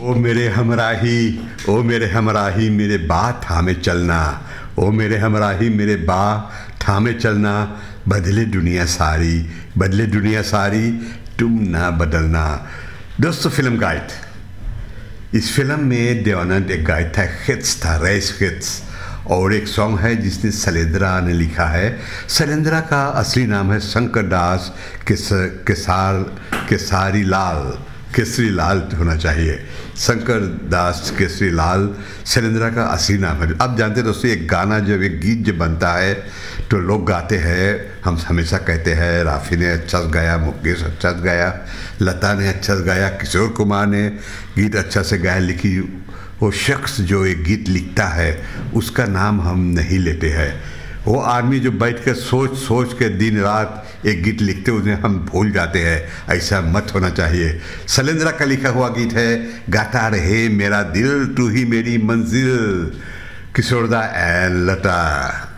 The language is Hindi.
ओ मेरे हमराही, ओ मेरे हमराही मेरे बा थामे चलना, ओ मेरे हमराही मेरे बा थामे चलना, बदले दुनिया सारी, बदले दुनिया सारी, तुम ना बदलना। दोस्तों, फिल्म गाइड। इस फिल्म में देवानंद एक गाइड था, हिट्स था, रेस हिट्स। और एक सॉन्ग है जिसने शैलेंद्रा ने लिखा है। शैलेंद्रा का असली नाम है शंकर दास केसरी लाल होना चाहिए। शंकर दास केसरी लाल शैलेंद्रा का असली नाम है। अब जानते हैं दोस्तों, एक गाना जब एक गीत जब बनता है तो लोग गाते हैं, हम हमेशा कहते हैं राफी ने अच्छा गाया, मुकेश अच्छा गाया, लता ने अच्छा गाया, किशोर कुमार ने गीत अच्छा से गाया। लिखी वो शख्स जो एक गीत लिखता है उसका नाम हम नहीं लेते हैं। वो आदमी जो बैठ कर सोच सोच के दिन रात एक गीत लिखते उन्हें हम भूल जाते हैं। ऐसा मत होना चाहिए। शैलेंद्रा का लिखा हुआ गीत है, गाता रहे मेरा दिल, तू ही मेरी मंजिल, किशोरदा एंड लता।